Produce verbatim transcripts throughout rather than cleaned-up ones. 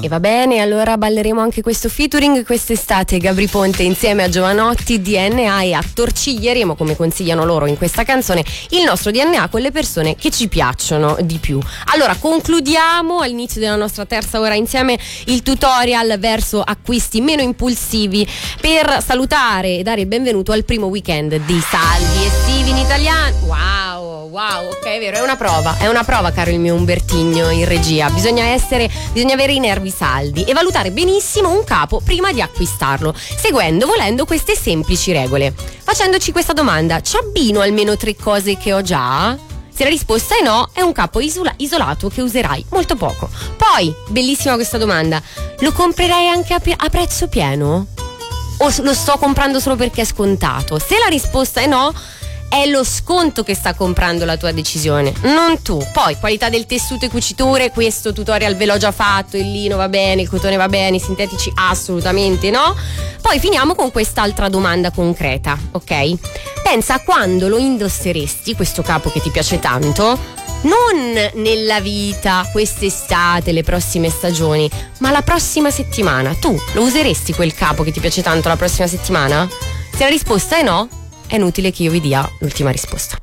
E va bene, allora balleremo anche questo featuring quest'estate. Gabry Ponte insieme a Giovanotti, D N A, e attorciglieremo, come consigliano loro in questa canzone, il nostro D N A con le persone che ci piacciono di più. Allora concludiamo all'inizio della nostra terza ora insieme il tutorial verso acquisti meno impulsivi per salutare e dare il benvenuto al primo weekend di saldi estivi in italiano. Wow, wow, ok, è vero, è una prova, è una prova, caro il mio Umbertigno in regia. Bisogna essere, bisogna avere i nervi saldi e valutare benissimo un capo prima di acquistarlo, seguendo, volendo, queste semplici regole. Facendoci questa domanda: ci abbino almeno tre cose che ho già? Se la risposta è no, è un capo isola- isolato che userai molto poco. Poi, bellissima questa domanda: lo comprerei anche a, pe- a prezzo pieno? O lo sto comprando solo perché è scontato? Se la risposta è no, è lo sconto che sta comprando la tua decisione, non tu. Poi, qualità del tessuto e cuciture, questo tutorial ve l'ho già fatto, il lino va bene, il cotone va bene, i sintetici assolutamente no. Poi finiamo con quest'altra domanda concreta, ok? Pensa a quando lo indosseresti, questo capo che ti piace tanto, non nella vita, quest'estate, le prossime stagioni, ma la prossima settimana. Tu lo useresti quel capo che ti piace tanto la prossima settimana? Se la risposta è no, è inutile che io vi dia l'ultima risposta.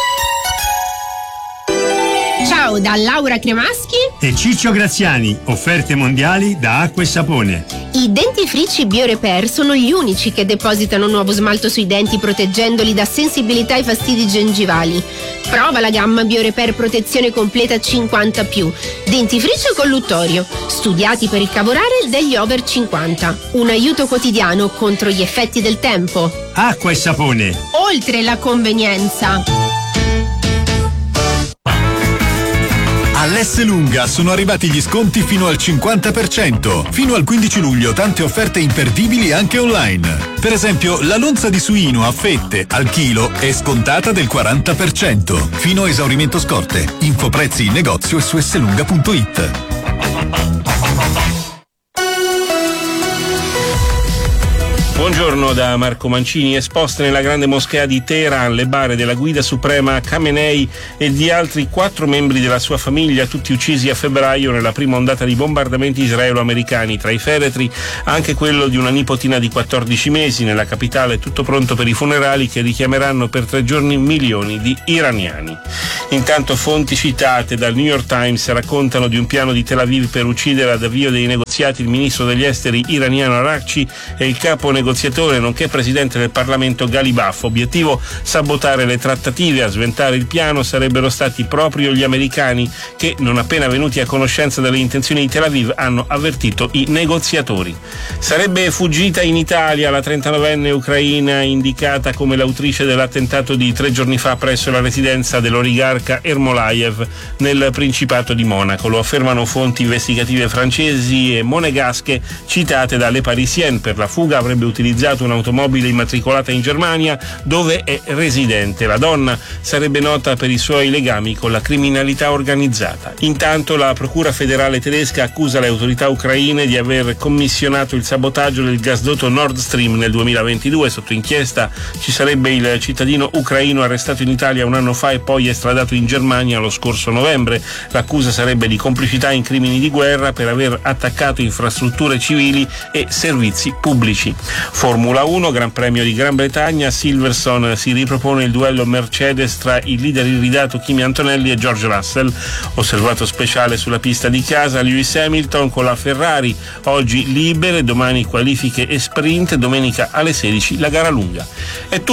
Ciao da Laura Cremaschi e Ciccio Graziani, offerte mondiali da Acqua e Sapone. I dentifrici BioRepair sono gli unici che depositano nuovo smalto sui denti proteggendoli da sensibilità e fastidi gengivali. Prova la gamma BioRepair Protezione Completa cinquanta più, dentifricio colluttorio, studiati per il cavorare degli over cinquanta. Un aiuto quotidiano contro gli effetti del tempo. Acqua e Sapone. Oltre la convenienza. All'Esselunga sono arrivati gli sconti fino al cinquanta per cento. Fino al quindici luglio tante offerte imperdibili anche online. Per esempio, la lonza di suino a fette al chilo è scontata del quaranta per cento. Fino a esaurimento scorte. Info prezzi in negozio e su esselunga punto it. Buongiorno da Marco Mancini. Esposte nella grande moschea di Teheran le bare della guida suprema Khamenei e di altri quattro membri della sua famiglia, tutti uccisi a febbraio nella prima ondata di bombardamenti israelo-americani. Tra i feretri anche quello di una nipotina di quattordici mesi. Nella capitale tutto pronto per i funerali che richiameranno per tre giorni milioni di iraniani. Intanto fonti citate dal New York Times raccontano di un piano di Tel Aviv per uccidere ad avvio dei negoziati il ministro degli esteri iraniano Araghchi e il capo negoziatore nonché presidente del Parlamento Ghalibaf. Obiettivo: sabotare le trattative. A sventare il piano sarebbero stati proprio gli americani che, non appena venuti a conoscenza delle intenzioni di Tel Aviv, hanno avvertito i negoziatori. Sarebbe fuggita in Italia la trentanovenne ucraina indicata come l'autrice dell'attentato di tre giorni fa presso la residenza dell'oligarca Ermolaev nel Principato di Monaco. Lo affermano fonti investigative francesi e monegasche citate dalle Parisienne. Per la fuga avrebbe utilizzato un'automobile immatricolata in Germania dove è residente. La donna sarebbe nota per i suoi legami con la criminalità organizzata. Intanto la Procura federale tedesca accusa le autorità ucraine di aver commissionato il sabotaggio del gasdotto Nord Stream nel duemilaventidue. Sotto inchiesta ci sarebbe il cittadino ucraino arrestato in Italia un anno fa e poi estradato in Germania lo scorso novembre. L'accusa sarebbe di complicità in crimini di guerra per aver attaccato infrastrutture civili e servizi pubblici. Formula uno, Gran Premio di Gran Bretagna. Silverstone si ripropone il duello Mercedes tra il leader iridato Kimi Antonelli e George Russell. Osservato speciale sulla pista di casa Lewis Hamilton con la Ferrari. Oggi libere, domani qualifiche e sprint, domenica alle sedici la gara lunga. È tutto.